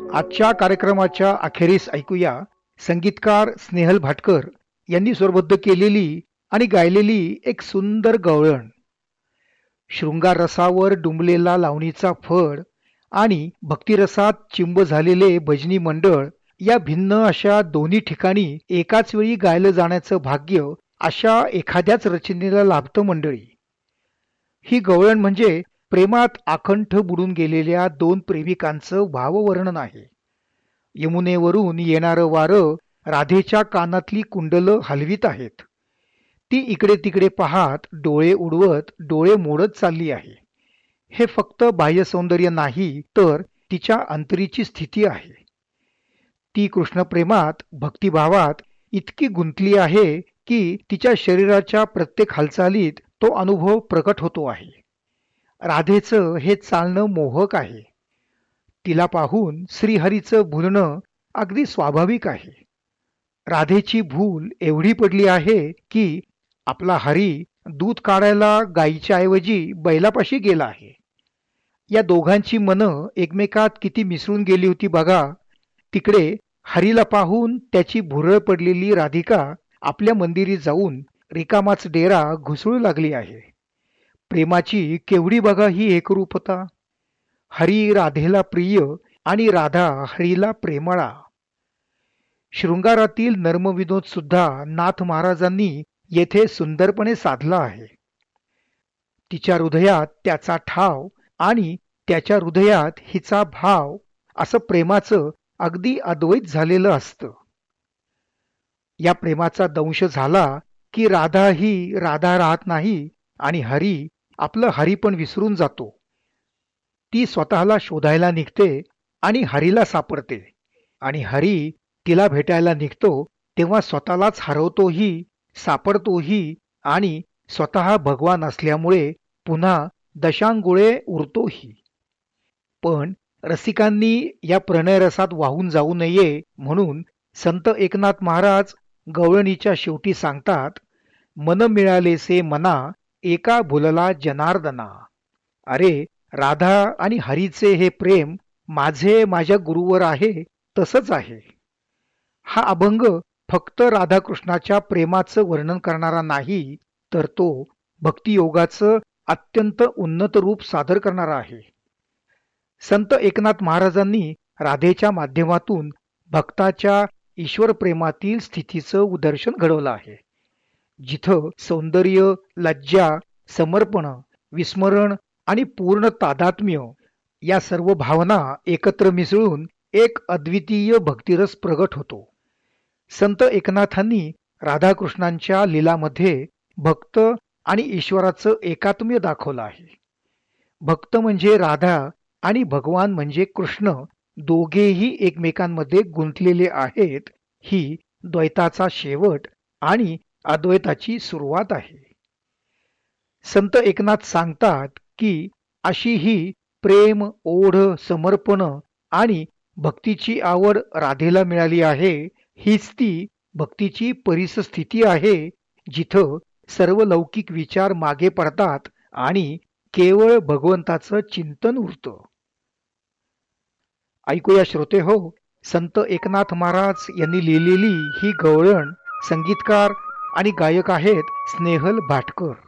आजच्या कार्यक्रमाच्या अखेरीस ऐकूया संगीतकार स्नेहल भाटकर यांनी स्वरबद्ध केलेली आणि गायलेली एक सुंदर गवळण. शृंगार रसावर डुंबलेला लावणीचा फड आणि भक्तिरसात चिंब झालेले भजनी मंडळ या भिन्न अशा दोन्ही ठिकाणी एकाच वेळी गायलं जाण्याचं भाग्य अशा एखाद्याच रचनेला लाभतं मंडळी. ही गवळण म्हणजे प्रेमात आकंठ बुडून गेलेल्या दोन प्रेमिकांचं भाववर्णन आहे. यमुनेवरून येणारं वारं राधेच्या कानातली कुंडलं हलवीत आहेत. ती इकडे तिकडे पाहत डोळे उडवत डोळे मोडत चालली आहे. हे फक्त बाह्य सौंदर्य नाही तर तिच्या अंतरीची स्थिती आहे. ती कृष्णप्रेमात भक्तिभावात इतकी गुंतली आहे की तिच्या शरीराच्या प्रत्येक हालचालीत तो अनुभव प्रकट होतो आहे. राधेचं हे चालणं मोहक आहे. तिला पाहून श्रीहरीचं भुलणं अगदी स्वाभाविक आहे. राधेची भूल एवढी पडली आहे की आपला हरी दूध काढायला गायीच्या ऐवजी बैलापाशी गेला आहे. या दोघांची मनं एकमेकात किती मिसळून गेली होती बघा. तिकडे हरीला पाहून त्याची भुरळ पडलेली राधिका आपल्या मंदिरी जाऊन रिकामाच डेरा घुसळू लागली आहे. प्रेमाची केवढी बघा ही एकरूपता. हरी राधेला प्रिय आणि राधा हरीला प्रेमळा. शृंगारातील नर्मविनोद सुद्धा नाथ महाराजांनी येथे सुंदरपणे साधला आहे. तिच्या हृदयात त्याचा ठाव आणि त्याच्या हृदयात हिचा भाव असं प्रेमाचं अगदी अद्वैत झालेलं असतं. या प्रेमाचा दंश झाला की राधा ही राधा राहत नाही आणि हरी आपलं हरी पण विसरून जातो. ती स्वतःला शोधायला निघते आणि हरीला सापडते आणि हरी तिला भेटायला निघतो तेव्हा स्वतःलाच हरवतोही सापडतोही आणि स्वतः भगवान असल्यामुळे पुन्हा दशांगुळे उरतोही. पण रसिकांनी या प्रणयरसात वाहून जाऊ नये म्हणून संत एकनाथ महाराज गवळणीच्या शेवटी सांगतात, मन मिळालेसे मना एका भुलला जनार्दना. अरे राधा आणि हरीचे हे प्रेम माझे माझ्या गुरुवर आहे तसंच आहे. हा अभंग फक्त राधाकृष्णाच्या प्रेमाचं वर्णन करणारा नाही तर तो भक्तियोगाचं अत्यंत उन्नत रूप सादर करणारा आहे. संत एकनाथ महाराजांनी राधेच्या माध्यमातून भक्ताच्या ईश्वर प्रेमातील स्थितीचं उदर्शन घडवलं आहे. जिथं सौंदर्य, लज्जा, समर्पण, विस्मरण आणि पूर्ण तादात्म्य या सर्व भावना एकत्र मिसळून एक अद्वितीय भक्तिरस प्रगट होतो. संत एकनाथांनी राधाकृष्णांच्या लीलामध्ये भक्त आणि ईश्वराचं एकात्म्य दाखवलं आहे. भक्त म्हणजे राधा आणि भगवान म्हणजे कृष्ण दोघेही एकमेकांमध्ये गुंतलेले आहेत. ही द्वैताचा शेवट आणि अद्वैताची सुरुवात आहे. संत एकनाथ सांगतात की अशी ही प्रेम, ओढ, समर्पण आणि भक्तीची आवड राधेला मिळाली आहे. हीच ती भक्तीची परिस्थिती आहे जिथं सर्व लौकिक विचार मागे पडतात आणि केवळ भगवंताचं चिंतन उरतं. ऐकूया श्रोते हो, संत एकनाथ महाराज यांनी लिहिलेली ही गवळण. संगीतकार आणि गायक आहेत स्नेहल भाटकर.